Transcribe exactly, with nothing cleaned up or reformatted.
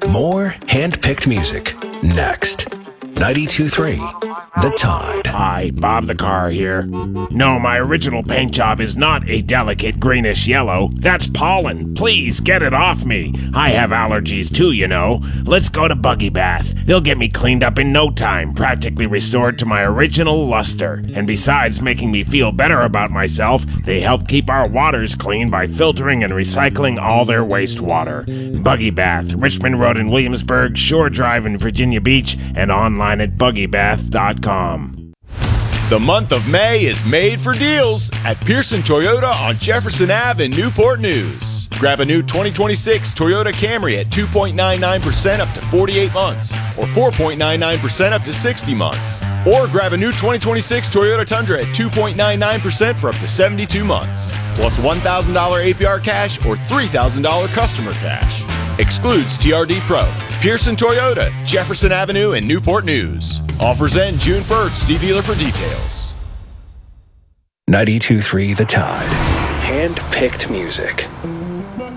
More hand-picked music next. ninety-two point three The Tide. Hi, Bob the Car here. No, my original paint job is not a delicate greenish yellow. That's pollen. Please get it off me. I have allergies too, you know. Let's go to Buggy Bath. They'll get me cleaned up in no time, practically restored to my original luster. And besides making me feel better about myself, they help keep our waters clean by filtering and recycling all their wastewater. Buggy Bath, Richmond Road in Williamsburg, Shore Drive in Virginia Beach, and online at buggy bath dot com. The month of May is made for deals at Pearson Toyota on Jefferson Avenue in Newport News. Grab a new twenty twenty-six Toyota Camry at two point nine nine percent up to forty-eight months, or four point nine nine percent up to sixty months. Or grab a new twenty twenty-six Toyota Tundra at two point nine nine percent for up to seventy-two months, plus one thousand dollars A P R cash or three thousand dollars customer cash. Excludes T R D Pro. Pearson Toyota, Jefferson Avenue in Newport News. Offers end June first. See dealer for details. ninety-two point three The Tide. Hand-picked music.